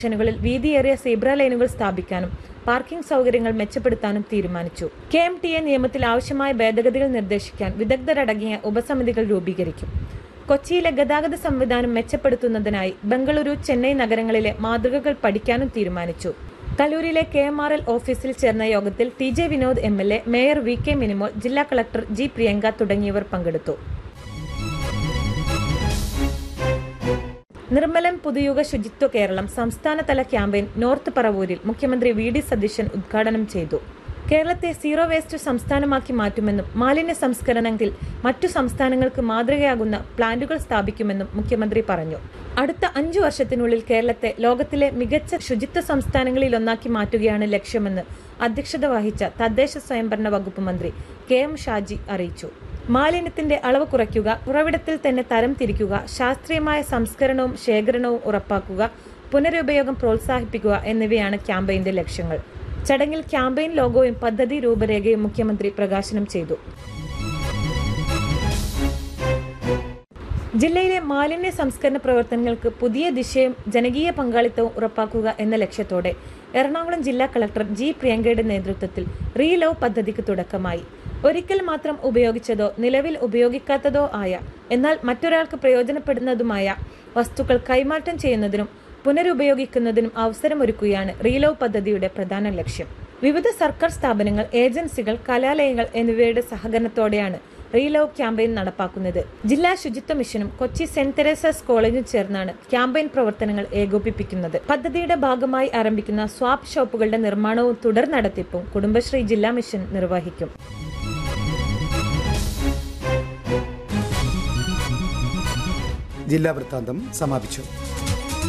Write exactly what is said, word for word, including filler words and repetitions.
സ്റ്റേഷനുകളിൽ വീതിയേറിയ സീബ്ര ലൈനുകൾ സ്ഥാപിക്കാനും പാർക്കിംഗ് സൗകര്യങ്ങൾ മെച്ചപ്പെടുത്താനും തീരുമാനിച്ചു. കെ എം ടി എ നിയമത്തിൽ ആവശ്യമായ ഭേദഗതികൾ നിർദ്ദേശിക്കാൻ വിദഗ്ധരടങ്ങിയ ഉപസമിതികൾ രൂപീകരിക്കും. കൊച്ചിയിലെ ഗതാഗത സംവിധാനം മെച്ചപ്പെടുത്തുന്നതിനായി ബംഗളൂരു, ചെന്നൈ നഗരങ്ങളിലെ മാതൃകകൾ പഠിക്കാനും തീരുമാനിച്ചു. കലൂരിലെ കെ എം ആർ എൽ ഓഫീസിൽ ചേർന്ന യോഗത്തിൽ T J Vinod M L A, mayor V K Minimol, ജില്ലാ കളക്ടർ ജി പ്രിയങ്ക തുടങ്ങിയവർ പങ്കെടുത്തു. നിർമ്മലം പുതുയുഗ ശുചിത്വ കേരളം സംസ്ഥാനതല ക്യാമ്പയിൻ നോർത്ത് പറവൂരിൽ മുഖ്യമന്ത്രി വി ഡി സതീശൻ ഉദ്ഘാടനം ചെയ്തു. കേരളത്തെ സീറോ വേസ്റ്റ് സംസ്ഥാനമാക്കി മാറ്റുമെന്നും മാലിന്യ സംസ്കരണത്തിൽ മറ്റു സംസ്ഥാനങ്ങൾക്ക് മാതൃകയാകുന്ന പ്ലാന്റുകൾ സ്ഥാപിക്കുമെന്നും മുഖ്യമന്ത്രി പറഞ്ഞു. അടുത്ത അഞ്ചു വർഷത്തിനുള്ളിൽ കേരളത്തെ ലോകത്തിലെ മികച്ച ശുചിത്വ സംസ്ഥാനങ്ങളിലൊന്നാക്കി മാറ്റുകയാണ് ലക്ഷ്യമെന്ന് അധ്യക്ഷത വഹിച്ച തദ്ദേശ സ്വയംഭരണ വകുപ്പ് മന്ത്രി കെ എം ഷാജി അറിയിച്ചു. മാലിന്യത്തിന്റെ അളവ് കുറയ്ക്കുക, ഉറവിടത്തിൽ തന്നെ തരം തിരിക്കുക, ശാസ്ത്രീയമായ സംസ്കരണവും ശേഖരണവും ഉറപ്പാക്കുക, പുനരുപയോഗം പ്രോത്സാഹിപ്പിക്കുക എന്നിവയാണ് ക്യാമ്പയിന്റെ ലക്ഷ്യങ്ങൾ. ചടങ്ങിൽ ക്യാമ്പയിൻ ലോഗോയും പദ്ധതി രൂപരേഖയും മുഖ്യമന്ത്രി പ്രകാശനം ചെയ്തു. ജില്ലയിലെ മാലിന്യ സംസ്കരണ പ്രവർത്തനങ്ങൾക്ക് പുതിയ ദിശയും ജനകീയ പങ്കാളിത്തവും ഉറപ്പാക്കുക എന്ന ലക്ഷ്യത്തോടെ എറണാകുളം ജില്ലാ കളക്ടർ ജി പ്രിയങ്കയുടെ നേതൃത്വത്തിൽ റീലവ് പദ്ധതിക്ക് തുടക്കമായി. ഒരിക്കൽ മാത്രം ഉപയോഗിച്ചതോ നിലവിൽ ഉപയോഗിക്കാത്തതോ ആയ എന്നാൽ മറ്റൊരാൾക്ക് പ്രയോജനപ്പെടുന്നതുമായ വസ്തുക്കൾ കൈമാറ്റം ചെയ്യുന്നതിനും പുനരുപയോഗിക്കുന്നതിനും അവസരമൊരുക്കുകയാണ് റീലവ് പദ്ധതിയുടെ പ്രധാന ലക്ഷ്യം. വിവിധ സർക്കാർ സ്ഥാപനങ്ങൾ, ഏജൻസികൾ, കലാലയങ്ങൾ എന്നിവയുടെ സഹകരണത്തോടെയാണ് റീലവ് ക്യാമ്പയിൻ നടപ്പാക്കുന്നത്. ജില്ലാ ശുചിത്വ മിഷനും കൊച്ചി സെന്റ് തെരേസാസ് കോളേജും ചേർന്നാണ് ക്യാമ്പയിൻ പ്രവർത്തനങ്ങൾ ഏകോപിപ്പിക്കുന്നത്. പദ്ധതിയുടെ ഭാഗമായി ആരംഭിക്കുന്ന സ്വാപ്പ് ഷോപ്പുകളുടെ നിർമ്മാണവും തുടർ നടത്തിപ്പും കുടുംബശ്രീ ജില്ലാ മിഷൻ നിർവഹിക്കും. ജില്ലാ വൃത്താന്തം സമാപിച്ചു.